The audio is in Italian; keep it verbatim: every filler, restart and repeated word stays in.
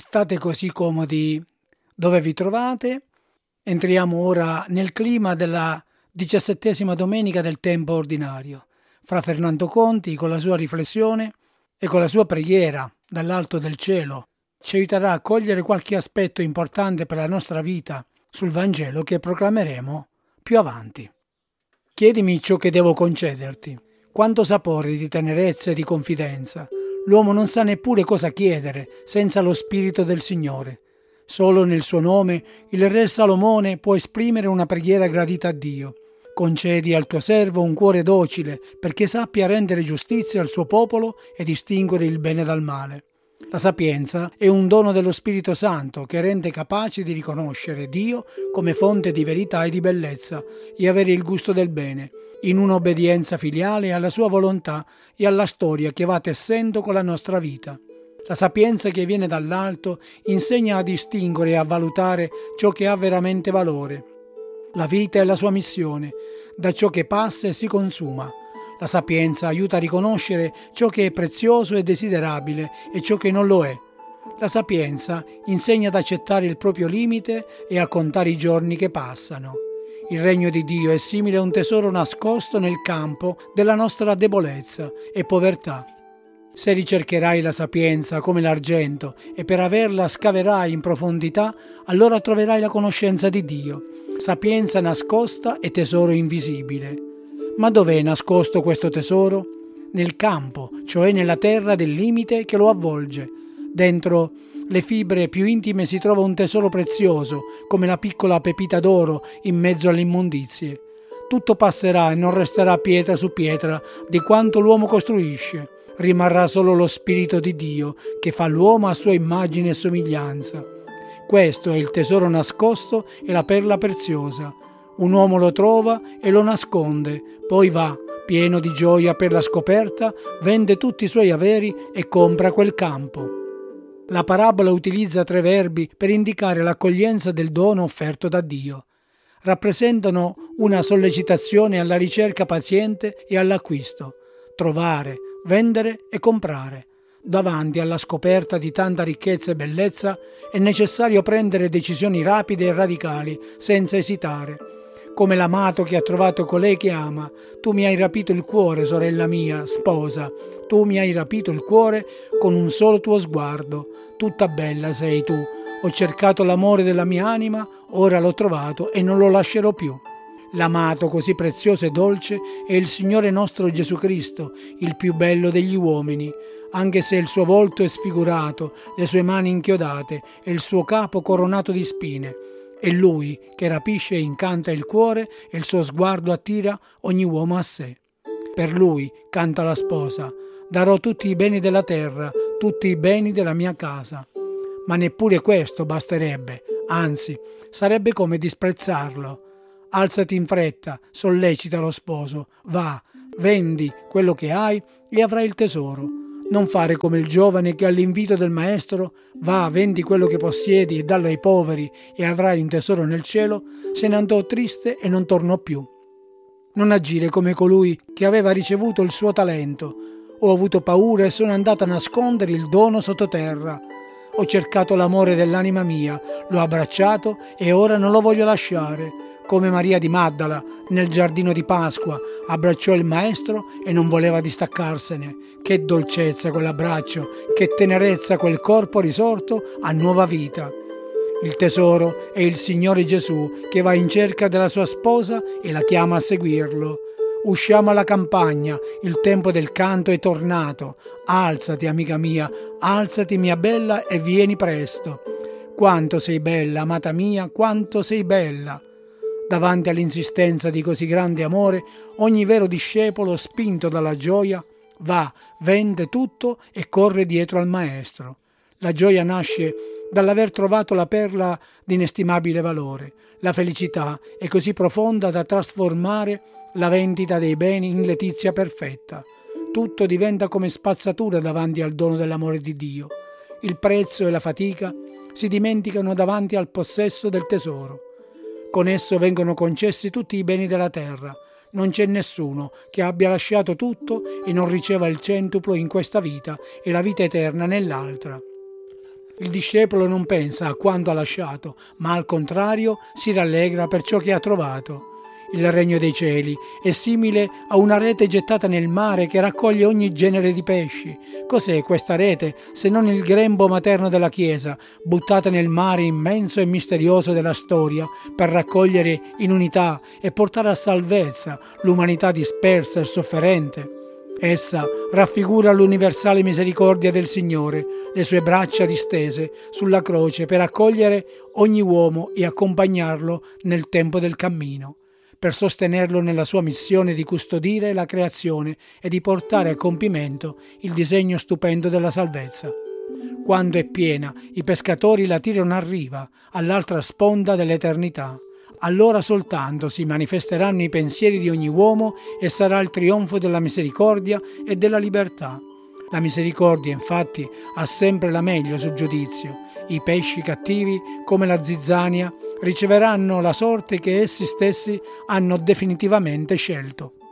State così comodi dove vi trovate. Entriamo ora nel clima della diciassettesima domenica del tempo ordinario. Fra Fernando Conti, con la sua riflessione e con la sua preghiera dall'alto del cielo, ci aiuterà a cogliere qualche aspetto importante per la nostra vita sul Vangelo che proclameremo più avanti. Chiedimi ciò che devo concederti. Quanto sapore di tenerezza e di confidenza. L'uomo non sa neppure cosa chiedere senza lo Spirito del Signore. Solo nel suo nome il re Salomone può esprimere una preghiera gradita a Dio. Concedi al tuo servo un cuore docile perché sappia rendere giustizia al suo popolo e distinguere il bene dal male. La sapienza è un dono dello Spirito Santo che rende capaci di riconoscere Dio come fonte di verità e di bellezza e avere il gusto del bene, in un'obbedienza filiale alla sua volontà e alla storia che va tessendo con la nostra vita. La sapienza che viene dall'alto insegna a distinguere e a valutare ciò che ha veramente valore. La vita è la sua missione, da ciò che passa e si consuma. La sapienza aiuta a riconoscere ciò che è prezioso e desiderabile e ciò che non lo è. La sapienza insegna ad accettare il proprio limite e a contare i giorni che passano. Il regno di Dio è simile a un tesoro nascosto nel campo della nostra debolezza e povertà. Se ricercherai la sapienza come l'argento e per averla scaverai in profondità, allora troverai la conoscenza di Dio, sapienza nascosta e tesoro invisibile. Ma dov'è nascosto questo tesoro? Nel campo, cioè nella terra del limite che lo avvolge. Dentro le fibre più intime si trova un tesoro prezioso, come la piccola pepita d'oro in mezzo alle immondizie. Tutto passerà e non resterà pietra su pietra di quanto l'uomo costruisce. Rimarrà solo lo Spirito di Dio che fa l'uomo a sua immagine e somiglianza. Questo è il tesoro nascosto e la perla preziosa. Un uomo lo trova e lo nasconde, poi va, pieno di gioia per la scoperta, vende tutti i suoi averi e compra quel campo. La parabola utilizza tre verbi per indicare l'accoglienza del dono offerto da Dio. Rappresentano una sollecitazione alla ricerca paziente e all'acquisto. Trovare, vendere e comprare. Davanti alla scoperta di tanta ricchezza e bellezza è necessario prendere decisioni rapide e radicali, senza esitare. Come l'amato che ha trovato colei che ama. Tu mi hai rapito il cuore, sorella mia, sposa. Tu mi hai rapito il cuore con un solo tuo sguardo. Tutta bella sei tu. Ho cercato l'amore della mia anima, ora l'ho trovato e non lo lascerò più. L'amato così prezioso e dolce è il Signore nostro Gesù Cristo, il più bello degli uomini, anche se il suo volto è sfigurato, le sue mani inchiodate e il suo capo coronato di spine. È Lui che rapisce e incanta il cuore e il suo sguardo attira ogni uomo a sé. Per Lui, canta la sposa, darò tutti i beni della terra, tutti i beni della mia casa. Ma neppure questo basterebbe, anzi, sarebbe come disprezzarlo. Alzati in fretta, sollecita lo sposo, va, vendi quello che hai e avrai il tesoro. Non fare come il giovane che all'invito del maestro va, vendi quello che possiedi e dallo ai poveri e avrai un tesoro nel cielo, se ne andò triste e non tornò più. Non agire come colui che aveva ricevuto il suo talento. Ho avuto paura e sono andato a nascondere il dono sottoterra. Ho cercato l'amore dell'anima mia, l'ho abbracciato e ora non lo voglio lasciare. Come Maria di Maddala nel giardino di Pasqua abbracciò il Maestro e non voleva distaccarsene. Che dolcezza quell'abbraccio, che tenerezza quel corpo risorto a nuova vita. Il tesoro è il Signore Gesù che va in cerca della sua sposa e la chiama a seguirlo. Usciamo alla campagna, il tempo del canto è tornato. Alzati, amica mia, alzati, mia bella, e vieni presto. Quanto sei bella, amata mia, quanto sei bella. Davanti all'insistenza di così grande amore, ogni vero discepolo, spinto dalla gioia, va, vende tutto e corre dietro al Maestro. La gioia nasce dall'aver trovato la perla di inestimabile valore. La felicità è così profonda da trasformare la vendita dei beni in letizia perfetta. Tutto diventa come spazzatura davanti al dono dell'amore di Dio. Il prezzo e la fatica si dimenticano davanti al possesso del tesoro. Con esso vengono concessi tutti i beni della terra. Non c'è nessuno che abbia lasciato tutto e non riceva il centuplo in questa vita e la vita eterna nell'altra. Il discepolo non pensa a quanto ha lasciato, ma al contrario si rallegra per ciò che ha trovato. Il regno dei cieli è simile a una rete gettata nel mare che raccoglie ogni genere di pesci. Cos'è questa rete se non il grembo materno della Chiesa, buttata nel mare immenso e misterioso della storia per raccogliere in unità e portare a salvezza l'umanità dispersa e sofferente? Essa raffigura l'universale misericordia del Signore, le sue braccia distese sulla croce per accogliere ogni uomo e accompagnarlo nel tempo del cammino, per sostenerlo nella sua missione di custodire la creazione e di portare a compimento il disegno stupendo della salvezza. Quando è piena, i pescatori la tirano a riva, all'altra sponda dell'eternità. Allora soltanto si manifesteranno i pensieri di ogni uomo e sarà il trionfo della misericordia e della libertà. La misericordia, infatti, ha sempre la meglio sul giudizio. I pesci cattivi, come la zizzania, riceveranno la sorte che essi stessi hanno definitivamente scelto.